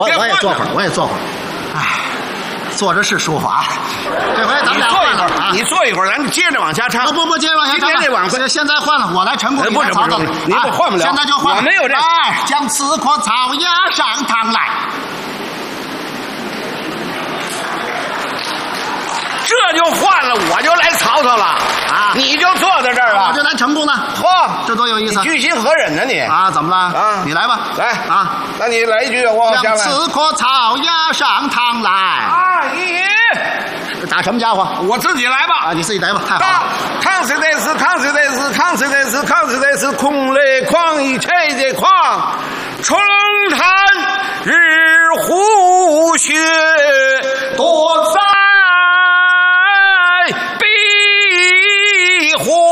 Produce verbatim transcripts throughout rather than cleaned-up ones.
我我也坐会儿，我也坐会儿。哎，坐着是舒服啊。这回咱们俩换了啊， 你坐一会儿，咱接着往下唱。 不不不，接着往下唱。 今天这晚会现在换了，我来陈功，你来曹操。 你不换不了， 现在就换。 我没有这。 哎，将刺阔草压上堂来。 这就换了，我就来曹操了啊！你就坐在这儿了， 我就来成功了。 嚯， 这多有意思！ 居心何忍呢你？ 啊，怎么了？ 啊， 你来吧， 来啊！ 那你来一句，我好下来。 将刺阔草压上堂来。 啊，你打什么家伙？ 我自己来吧。 啊，你自己来吧，太好了。 抗谁得是抗谁得是抗谁得是抗谁得是空雷狂一切的狂，重叹日虎穴多灾。避火，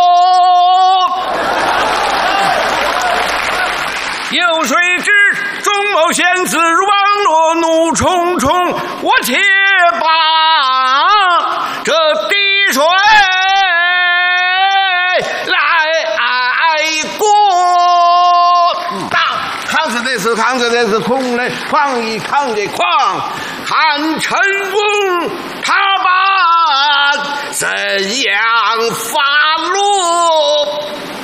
有谁知中谋险自网络怒冲冲，我且把这滴水来过。当抗着的是抗着的是空雷狂一抗的狂，汉成功他把怎样发落？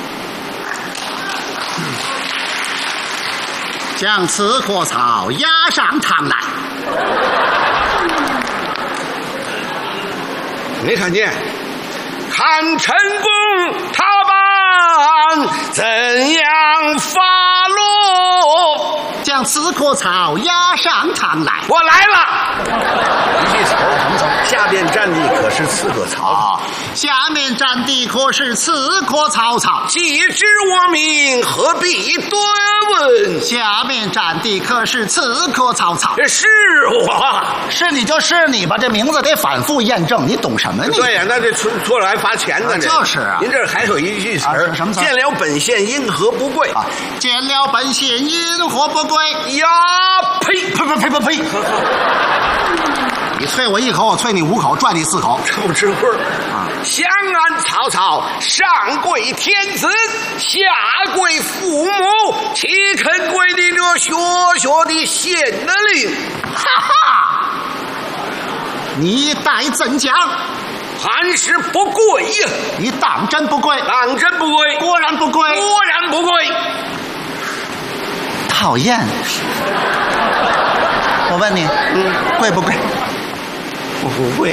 将刺阔草压上堂来。 没看见？看陈公他把怎样发落？ 将刺阔草压上堂来。 我来了。一句词儿，什么词？下面战地可是刺客曹。 下面战地可是刺客曹操。 既知我名，何必多问？ 下面战地可是刺客曹操。 是我， 是你就是你吧，这名字得反复验证，你懂什么？你对呀，那这错错了还罚钱呢。这就是啊。 您这还有一句词儿， 什么词？ 见了本县因何不贵？ 啊，见了本县因何不贵？ 呀，呸呸呸呸呸呸！你啐我一口，我啐你五口，赚你四口， 臭吃棍儿啊！相安曹操，上跪天子，下跪父母，岂肯跪你这学学的县的令？ 哈哈！你待怎讲？ 还是不跪呀！ 你当真不跪？ 当真不跪？ 果然不跪？ 果然不跪！ 讨厌！我问你，嗯，跪不跪？ 我不跪。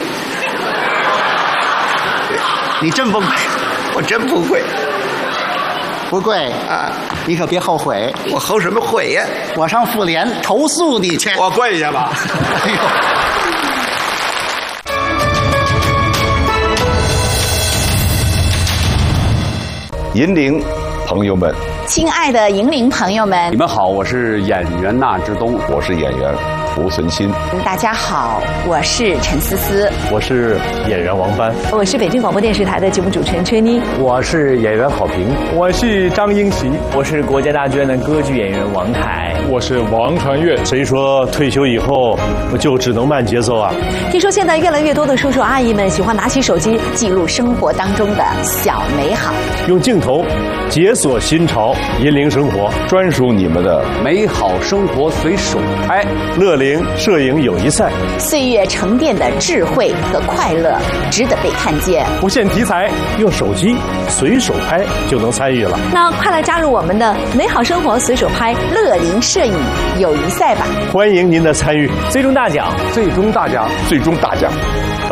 你真不跪？ 我真不跪。 不跪啊！你可别后悔。 我后什么悔呀？ 我上妇联投诉你去。 我跪下吧。 哎呦！ 银铃朋友们， 亲爱的银铃朋友们， 你们好，我是演员纳之东， 我是演员濮存昕。 大家好，我是陈思思， 我是演员王帆， 我是北京广播电视台的节目主持人崔妮， 我是演员郝平， 我是张英奇， 我是国家大剧院的歌剧演员王凯， 我是王传岳。 谁说退休以后就只能慢节奏啊？ 听说现在越来越多的叔叔阿姨们喜欢拿起手机记录生活当中的小美好， 用镜头解锁新潮，引领生活， 专属你们的美好生活随手拍。 乐龄摄影友谊赛， 岁月沉淀的智慧和快乐值得被看见。 不限题材，用手机随手拍就能参与了。 那快来加入我们的美好生活随手拍乐龄摄影友谊赛吧！ 欢迎您的参与， 最终大奖， 最终大奖， 最终大奖。